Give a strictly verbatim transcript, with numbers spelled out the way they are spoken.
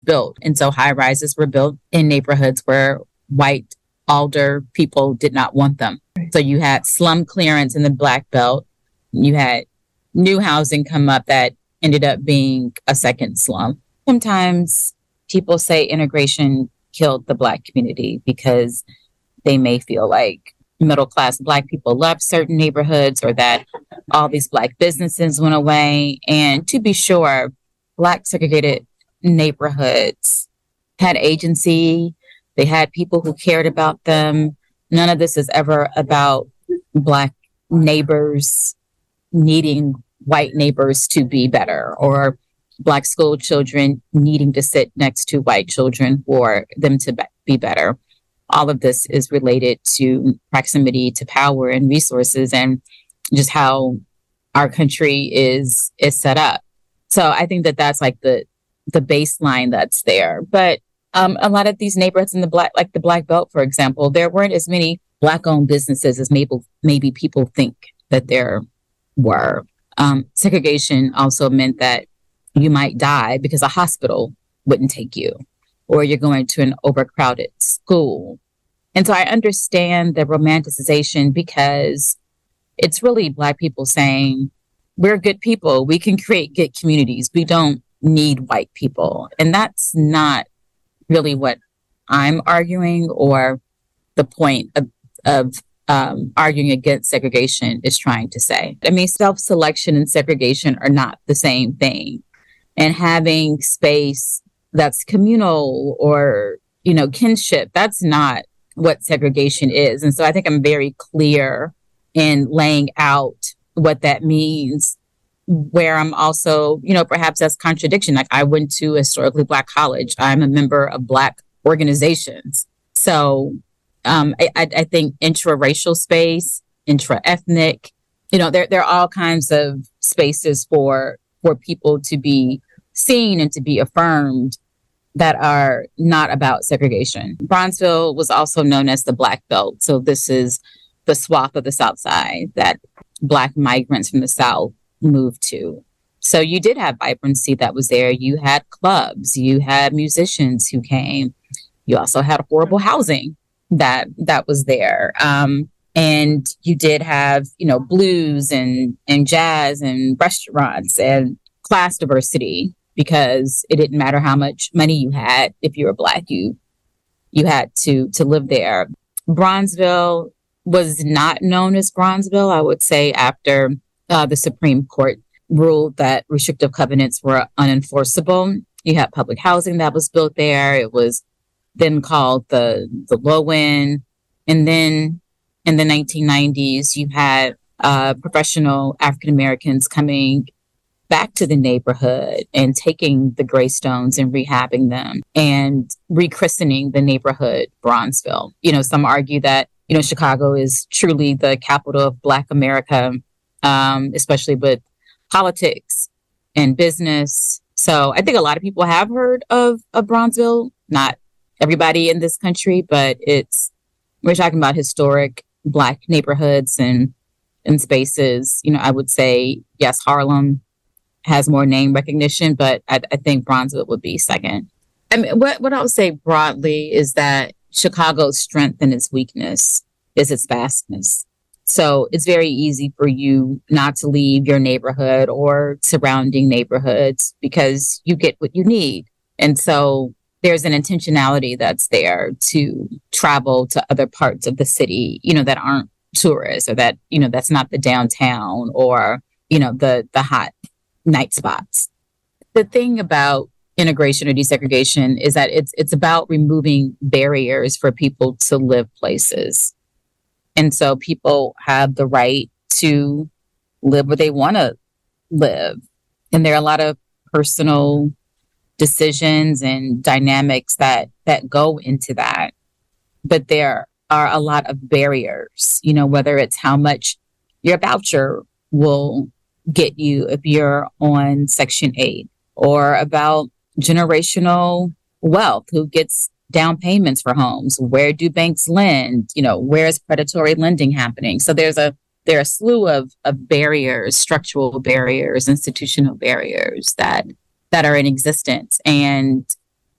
built. And so high rises were built in neighborhoods where white older people did not want them. So you had slum clearance in the Black Belt. You had new housing come up that ended up being a second slum. Sometimes people say integration killed the Black community because they may feel like middle class Black people loved certain neighborhoods or that all these Black businesses went away. And to be sure, Black segregated neighborhoods had agency. They had people who cared about them. None of this is ever about Black neighbors needing white neighbors to be better, or Black school children needing to sit next to white children for them to be better. All of this is related to proximity to power and resources and just how our country is is set up. So I think that that's like the the baseline that's there. But um, a lot of these neighborhoods in the Black, like the Black Belt, for example, there weren't as many Black-owned businesses as maybe maybe people think that there were. Um, segregation also meant that you might die because a hospital wouldn't take you, or you're going to an overcrowded school. And so I understand the romanticization because it's really Black people saying, we're good people. We can create good communities. We don't need white people. And that's not really what I'm arguing, or the point of, of um, arguing against segregation is trying to say. I mean, self-selection and segregation are not the same thing. And having space that's communal or, you know, kinship, that's not what segregation is. And so I think I'm very clear in laying out what that means, where I'm also, you know, perhaps that's contradiction. Like, I went to a historically Black college. I'm a member of Black organizations. So um, I, I think intra-racial space, intra-ethnic, you know, there, there are all kinds of spaces for for people to be seen and to be affirmed that are not about segregation. Bronzeville was also known as the Black Belt. So this is the swath of the South Side that Black migrants from the South moved to. So you did have vibrancy that was there. You had clubs, you had musicians who came. You also had affordable housing that that was there. Um, and you did have, you know, blues and, and jazz and restaurants and class diversity, because it didn't matter how much money you had. If you were Black, you you had to to live there. Bronzeville was not known as Bronzeville, I would say, after uh, the Supreme Court ruled that restrictive covenants were unenforceable. You had public housing that was built there. It was then called the the Low End. And then in the nineteen nineties, you had uh, professional African Americans coming back to the neighborhood and taking the Greystones and rehabbing them and rechristening the neighborhood Bronzeville. You know, some argue that, you know, Chicago is truly the capital of Black America, um, especially with politics and business. So I think a lot of people have heard of, of Bronzeville, not everybody in this country, but it's, we're talking about historic Black neighborhoods and, and spaces. You know, I would say, yes, Harlem has more name recognition, but I, I think Bronzeville would be second. I mean, what, what I would say broadly is that Chicago's strength and its weakness is its vastness. So it's very easy for you not to leave your neighborhood or surrounding neighborhoods because you get what you need. And so there's an intentionality that's there to travel to other parts of the city, you know, that aren't tourists, or that, you know, that's not the downtown or, you know, the the hot night spots. The thing about integration or desegregation is that it's it's about removing barriers for people to live places. And so people have the right to live where they want to live. And there are a lot of personal decisions and dynamics that that go into that. But there are a lot of barriers, you know, whether it's how much your voucher will get you if you're on Section eight, or about generational wealth, who gets down payments for homes, where do banks lend, you know, where is predatory lending happening? So there's a there are a slew of, of barriers, structural barriers, institutional barriers that that are in existence. And